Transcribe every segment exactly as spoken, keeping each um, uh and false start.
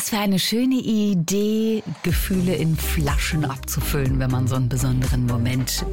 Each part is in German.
Was für eine schöne Idee, Gefühle in Flaschen abzufüllen, wenn man so einen besonderen Moment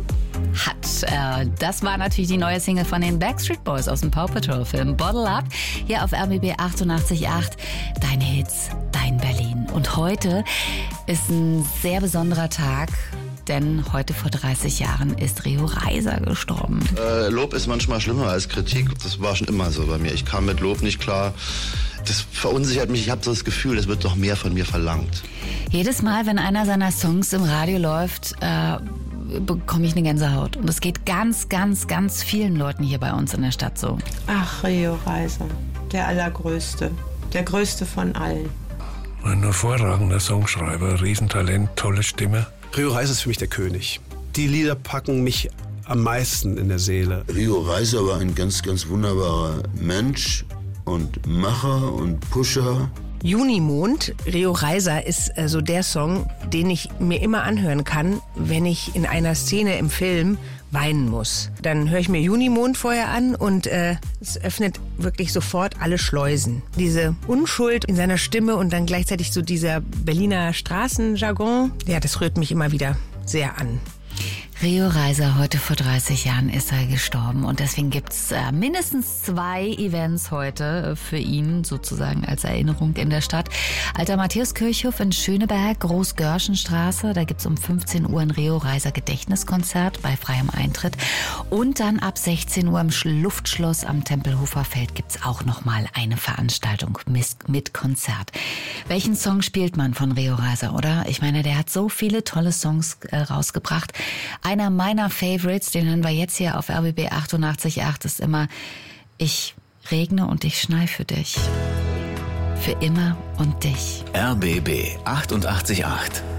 hat. Äh, das war natürlich die neue Single von den Backstreet Boys aus dem Paw Patrol Film Bottle Up. Hier auf R B B achtundachtzig Komma acht. Deine Hits, dein Berlin. Und heute ist ein sehr besonderer Tag. Denn heute vor dreißig Jahren ist Rio Reiser gestorben. Äh, Lob ist manchmal schlimmer als Kritik. Das war schon immer so bei mir. Ich kam mit Lob nicht klar. Das verunsichert mich. Ich habe so das Gefühl, es wird doch mehr von mir verlangt. Jedes Mal, wenn einer seiner Songs im Radio läuft, äh, bekomme ich eine Gänsehaut. Und es geht ganz, ganz, ganz vielen Leuten hier bei uns in der Stadt so. Ach, Rio Reiser, der Allergrößte. Der Größte von allen. Ein hervorragender Songschreiber, Riesentalent, tolle Stimme. Rio Reiser ist für mich der König. Die Lieder packen mich am meisten in der Seele. Rio Reiser war ein ganz, ganz wunderbarer Mensch und Macher und Pusher. Junimond, Rio Reiser ist äh, so der Song, den ich mir immer anhören kann, wenn ich in einer Szene im Film weinen muss. Dann höre ich mir Junimond vorher an und äh, es öffnet wirklich sofort alle Schleusen. Diese Unschuld in seiner Stimme und dann gleichzeitig so dieser Berliner Straßenjargon, ja, das rührt mich immer wieder sehr an. Rio Reiser, heute vor dreißig Jahren ist er gestorben und deswegen gibt's äh, mindestens zwei Events heute äh, für ihn sozusagen als Erinnerung in der Stadt. Alter Matthäuskirchhof in Schöneberg, Großgörschenstraße, da gibt's um fünfzehn Uhr ein Rio Reiser Gedächtniskonzert bei freiem Eintritt und dann ab sechzehn Uhr im Luftschloss am Tempelhofer Feld gibt's auch nochmal eine Veranstaltung mit Konzert. Welchen Song spielt man von Rio Reiser, oder? Ich meine, der hat so viele tolle Songs äh, rausgebracht. Einer meiner Favorites, den hören wir jetzt hier auf R B B achtundachtzig Komma acht, ist immer: Ich regne und ich schnei für dich. Für immer und dich. R B B achtundachtzig Komma acht.